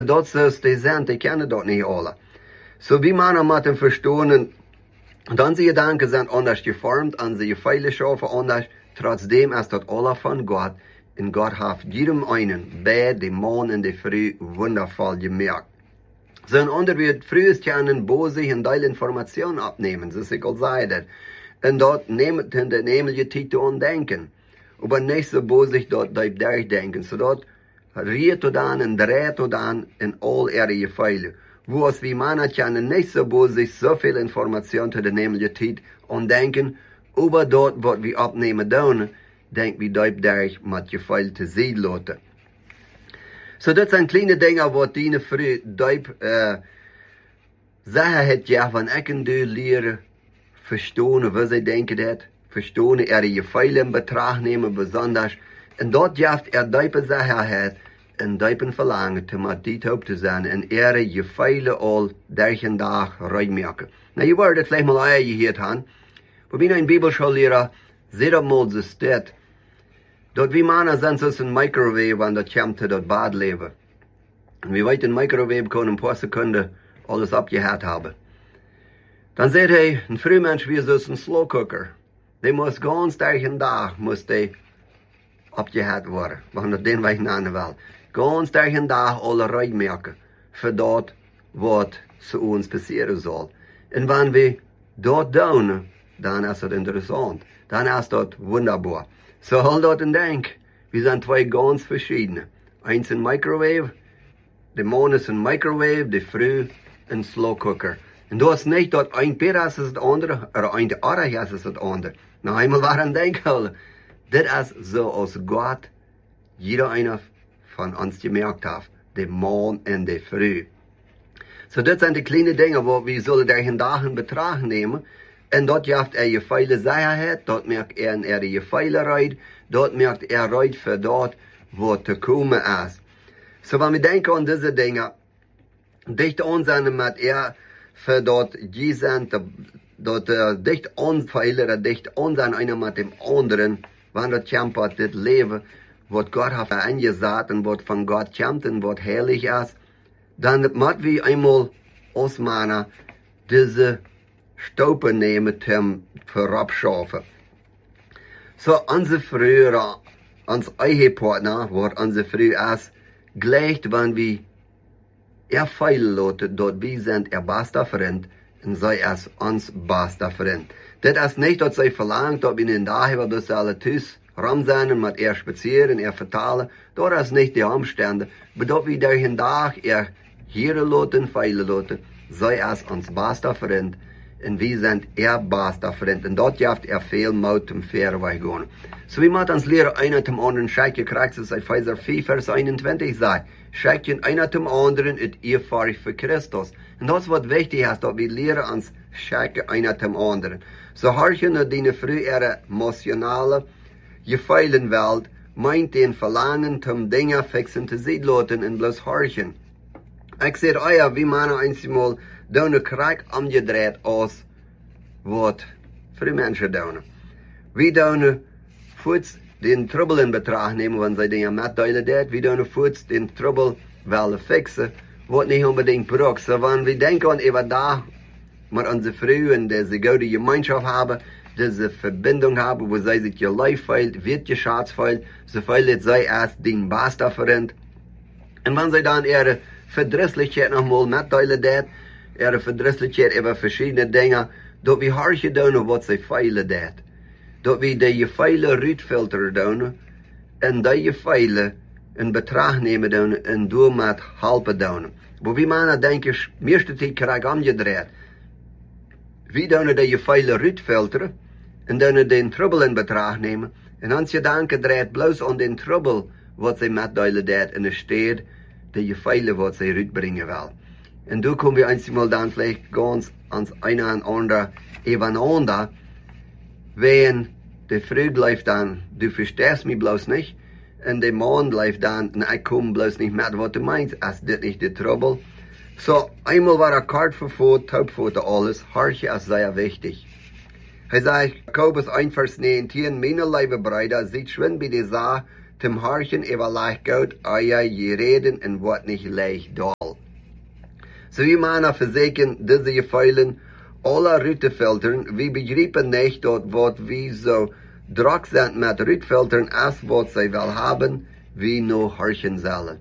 Dat is die zijn, die kennen dat niet alle. So wie man met hem verstoren, dan zijn gedanken zijn anders gevormd, en zijn viele schaffen anders, trotzdem ist dat alle von Gott, und Gott hat jedem einen, bei dem Morgen und der Früh, wundervoll gemerkt. So ein anderer wird frühest können, wo sich ein Teil Informationen abnehmen, so ich auch sagen. Und dort nehmen die nämliche Titel und denken. Aber nicht so, wo sich dort durchdenken. So dort riet und dann und dreht und dann in all ihre Gefeile. Wo es wie man können, nicht so, wo sich so viel Informationen zu der nämlichen Titel und denken, aber dort, was wir abnehmen tun, denk wie durch mit Gefeile sehen lassen. So, dat zijn kleine dingen wat die früh zeggen het, ja, van ik en du leren verstaan, wat zij denken dat, verstaan, je Gefeile in betracht nemen, besonders, en dat jaft diepe zeggen het, en diepe verlangen, te met dit hoop te zijn, en je Gefeile al durch een dag reinmerken. Nou, je wordt het vielleicht mal gehoord haben, we zijn een Bibelschullehrer, zit op mal zo staat, dat wie mannen zijn zoals een microwave en dat komt tot dat badleven. En wie weet, een microwave kan een paar seconden alles opgehaald hebben. Dan zegt hij, een vroegmens wie zoals een slow cooker. Die moest ganz durch een dag moest die opgehaald worden. Want dat den wij namen wel. Ganz durch een dag alle reinmerken. Voor dat wat zu ons passeren zal. En wanneer we dat doen, dan is het interessant. Dan is dat wunderbar. So hol dort in denk, wir sind zwei ganz verschiedene. Eins ein Microwave, der Mann ist ein Microwave, der Frau ein Slow Cooker. Und du hast nicht dort ein Peras ist das andere, oder ein Arachas ist das andere. Na einmal waren denken, das ist so aus Gott, jeder einer von uns gemerkt hat, der Mann und der Frau. So das sind die kleinen Dinge, wo wir sollen durch den Tag in Betracht nehmen. En dat jaft je feile Sicherheit, dat merkt je feile Reid, dat merkt Reid für dat, wat te komen is. So, wenn wir denken an diese Dinge, dicht ons aan met für dat je zijn, dat dicht ons feile, dicht ons aan einer mit dem anderen, wann dat kämpft, dit Leben, wat Gott hat angesagt und wat von Gott kämpft und wat herrlich ist, dann müssen wir einmal ausmachen, diese Stoppen nemen zum verabschaffen. So, onze früher, ons eigen Partner, wat onze früher ist, gleicht, wenn wir feilen lassen, dort wir sind bester Freund, und sei es uns bester Freund. Das ist nicht, dass sie verlangt, dass wir in den Tag, dass sie alle Tüß rum sind, mit spazieren, vertalen, das ist nicht die Umstände, aber dass wir durch den Tag hier lassen, feilen lassen, sei es uns bester Freund, en wie zijn bester Freund. En dat jaft veel mout om ver wij gaan. So wie moet ons leren einer zum anderen schijken, krijgt es Epheser 4, Vers 21 zei. Schijken einer zum anderen het eervarig voor Christus. En dat is wat wichtig is, dat we leren ons schijken einer zum anderen. So hartje naar die vroegere emotionale, gefeilen Welt, meint den verlangen zum Dinge fixen te zien laten en bloß hartje. Ik zeg, wie mannen eenmaal doen krijg omgedraaid als wat voor mensen doen. We doen voets den trouble in betracht nemen, wanneer zij dingen metdelen deed. We doen voets den trouble willen fixen, wat niet unbedingt braucht. So, wanneer we denken aan even daar, met onze vrouwen, deze goede gemeenschap hebben, diese Verbindung hebben, wo zij zich je lijf veilt, wird je schaats veilt, so veilt zij als den bester Freund. En wanneer zij dan ihre verdrisselijkheid nogmaals metdelen deed, verdrisselijkheid über verschiedene dingen, dat we hartje doen wat zij feilen deed. Dat we die feilen uitfilteren doen, en die feilen in betracht nemen doen, en door met helpen doen. Maar wie mannen denken, meeste tijd krijg ik omgedraaid. We doen die feilen uitfilteren, en doen den trouble in betracht nemen, en ons gedanken draait bloos aan den trouble wat zij metdelen deed, en er staat die feilen wat zij uitbrengen wil. En toen komen we eenmaal dan vielleicht ganz ans eine und andere evenander, wenn der Früh läuft dann, du verstehst mich bloß nicht, und der Mann läuft dann, und ich komme bloß nicht mit, was du meinst, ist das nicht der Trouble? So, einmal war Kart verfolgt, Taubfoto, alles, Harche ist sehr wichtig. Er sagt, Jakobus 1, Vers 19, meine liebe Brüder, seht schön bei der Sache, zum Horchen über leicht Gott, euer Reden und was nicht leicht doll. So wie man versägen, diese Gefeilen, alle Rütefiltern, wir begreifen nicht, dort wird wie so Druck sind mit Rütefiltern, als was sie will haben, wie nur horchen sollen.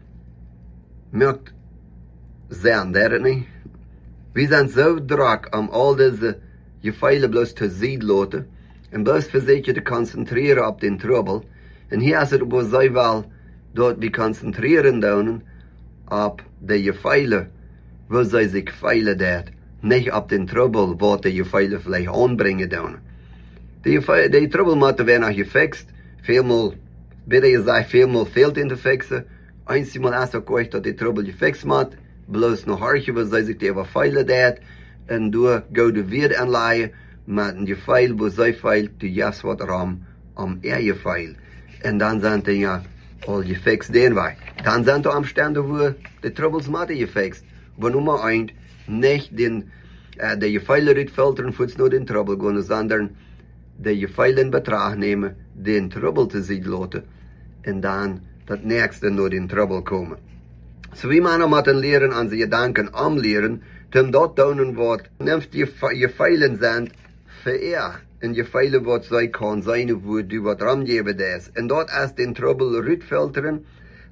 Mögt sein, der nicht? Wir sind so Druck, all diese Gefeilen bloß zu sehen lassen, und bloß versuchen zu konzentrieren auf den Trouble. Und hier ist es, wo sie will, dort wir konzentrieren können, auf die Gefeilen, wo sie sich feilen dort, nicht auf den Trouble, wo die Gefeilen vielleicht anbringen können. Die Trouble müssen werden auch gefixt, vielmal, bitte gesagt, vielmal fehlt in der Fixe, einmal erst auch euch, dass die Trouble gefixt wird, bloß noch horchen, wo sie sich die feilen dort, und du gehst wieder anleihen, mit einem Gefeil, wo sie feilt, du gibst was Raum am Gefeil. Und dann sind die ja all gefixt den Weg. Dann sind die am Stand, wo die Troubles müssen gefixt. Aber Nummer 1, nicht die Gefeile filtern, für nur den Trouble gehen, sondern die Gefeile in Betracht nehmen, den Trouble zu sehen lassen, und dann das nächste nur den Trouble kommen. So wie man müssen lernen, an sie Gedanken anlernen, zum dort tun, was nimmst die Gefeilen sind, für er. Und Gefeile, was sie kann sein, wo du was rumgeben das. Und dort ist den Trouble rütfiltern,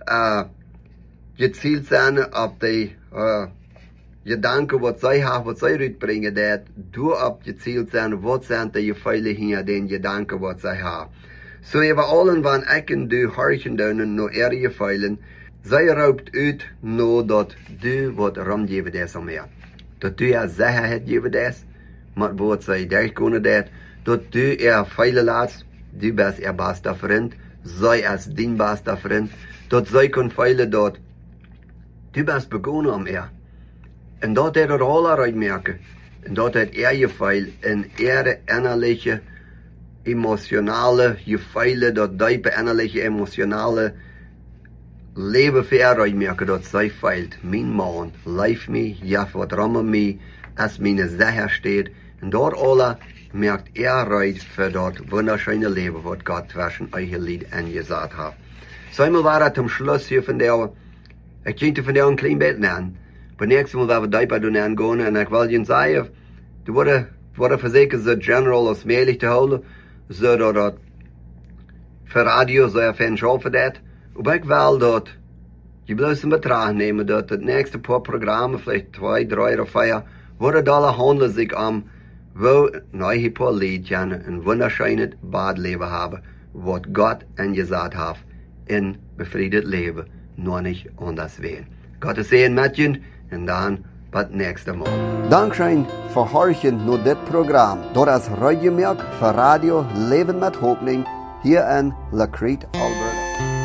gezielt sein auf die Gedanken, was sie haben, was sie rütbringen, das du ab gezielt sein, was sind die Gefeile hier, den Gedanken, was sie haben. So über allen, wann Ecken du horchen dürfen, nur ihre Gefeilen, sie raubt uit, nur dort du was rumgeben das am mehr. Dort du ja Sicherheit geben das, mit was sie durchgehen das, dort du ihr Feile lässt, du bist ihr bester Freund, sei als dein bester Freund, dort sei können Feile dort, du bist begonnen am er. Und dort hat er alle reinmerken, und dort hat er Gefeil in ihre innerliche, emotionale Gefeile, dort diepe innerliche, emotionale Leben für er reinmerken, dort sei feilt, mein Mann, leif mich, ja, was ramme mich, als meine Sache steht, und dort alle merkt er rein für dort wunderschöne Leben, was Gott zwischen euch Lied angesagt hat. So einmal war er zum Schluss hier von der, ich könnte von der ein klein Bett nehmen. Aber nächstes Mal werden wir da gehen, und ich will Ihnen sagen, du wurde versuchen, so General als möglich zu holen, so dort für Radio, so ein Fan für das. Aber ich will dort, die bloß in Betracht nehmen, dort das nächste paar Programme, vielleicht 2, 3 oder 4, wo das alle handelt sich wo neue paar Liedchen ein wunderschönes Badleben haben, was Gott angesagt hat, in befriedet Leben, nur nicht anders wählen. Gottes Segen mit Ihnen, und dann bis nächstes Mal. Dankeschön für Horchen nur das Programm. Dort ist Radiomerk für Radio Leben mit Hoffnung hier in La Crete, Alberta.